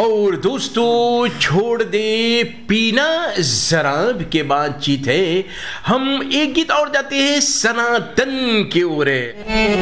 और दोस्तों, छोड़ दे पीना शराब के बातचीत है, हम एक गीत और जाते हैं सनातन की ओर।